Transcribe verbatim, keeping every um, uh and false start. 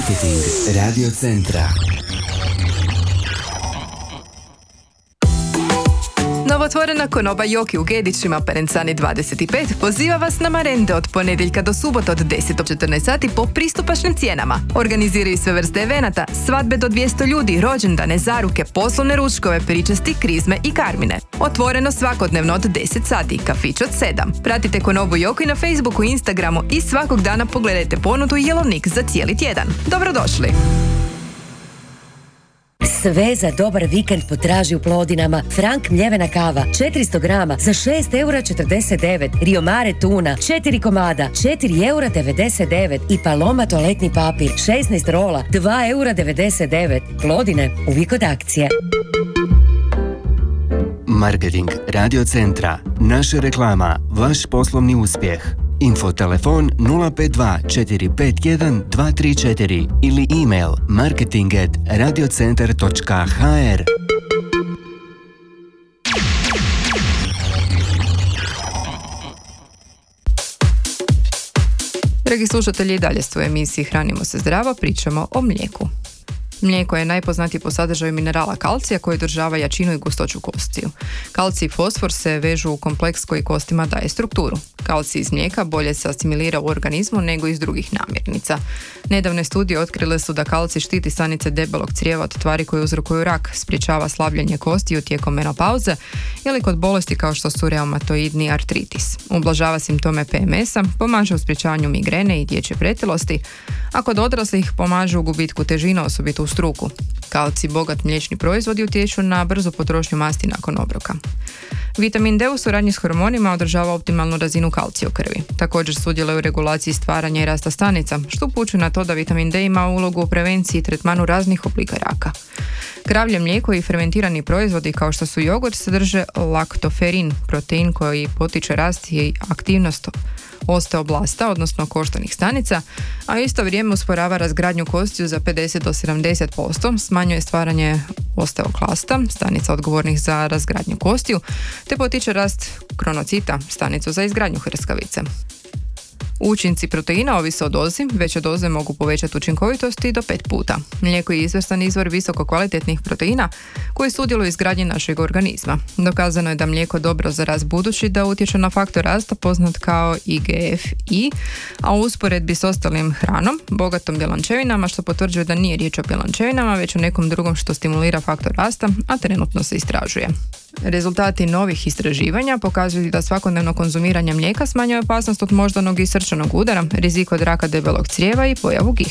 Marketing Radio Centra. Novotvorena konoba Joki u Gedićima, Perencani dvadeset pet, poziva vas na marende od ponedjeljka do subota od deset do četrnaest sati po pristupačnim cijenama. Organiziraju sve vrste evenata, svadbe do dvjesto ljudi, rođendane, zaruke, poslovne ručkove, pričasti, krizme i karmine. Otvoreno svakodnevno od deset sati, kafić od sedam. Pratite konobu Joki na Facebooku i Instagramu i svakog dana pogledajte ponudu i jelovnik za cijeli tjedan. Dobrodošli! Sve za dobar vikend potraži u Plodinama. Frank mljevena kava četiristo grama za šest eura četrdeset devet. Rio Mare tuna četiri komada četiri eura devedeset devet. I Paloma toaletni papir šesnaest rola dva eura devedeset devet. Plodine, uvijek od akcije. Marketing Radio Centra. Naša reklama. Vaš poslovni uspjeh. Info telefon nula pet dva četiri pet jedan dva tri četiri ili email marketing at radiocentar točka h r. Dragi slušatelji, i dalje ste u emisiji Hranimo se zdravo, pričamo o mlijeku. Mlijeko je najpoznatiji po sadržaju minerala kalcija koji održava jačinu i gustoću kostiju. Kalcij i fosfor se vežu u kompleks koji kostima daje strukturu. Kalcij iz mlijeka bolje se asimilira u organizmu nego iz drugih namirnica. Nedavne studije otkrile su da kalcij štiti stanice debelog crijeva od tvari koje uzrokuju rak, sprječava slabljenje kostiju tijekom menopauze ili kod bolesti kao što su reumatoidni artritis. Ublažava simptome P M S-a, pomaže u sprječavanju migrene i dječje pretilosti, a kod odraslih pomaže u gubitku težina, osobito u struku. Kalcij bogat mliječni proizvodi utječu na brzu potrošnju masti nakon obroka. Vitamin D u suradnji s hormonima održava optimalnu razinu kalcija u krvi. Također sudjeluje u regulaciji stvaranja i rasta stanica, što upućuje na to da vitamin D ima ulogu u prevenciji i tretmanu raznih oblika raka. Kravlje mlijeko i fermentirani proizvodi kao što su jogurt sadrže laktoferin, protein koji potiče rast i aktivnost osteoblasta, odnosno koštanih stanica, a u isto vrijeme usporava razgradnju kostiju za pedeset do sedamdeset posto, smanjuje stvaranje osteoklasta, stanica odgovornih za razgradnju kostiju, te potiče rast kronocita, stanicu za izgradnju hrskavice. Učinci proteina ovise o dozi, veće doze mogu povećati učinkovitost i do pet puta. Mlijeko je izvrstan izvor visoko kvalitetnih proteina koji sudjeluju u izgradnji našeg organizma. Dokazano je da mlijeko dobro za rast budući da utječe na faktor rasta poznat kao I G F I, a u usporedbi s ostalim hranom, bogatom bjelančevinama, što potvrđuje da nije riječ o bjelančevinama, već o nekom drugom što stimulira faktor rasta, a trenutno se istražuje. Rezultati novih istraživanja pokazuju da svakodnevno konzumiranje mlijeka smanjuje opasnost od moždanog i srčanog udara, rizik od raka debelog crijeva i pojavu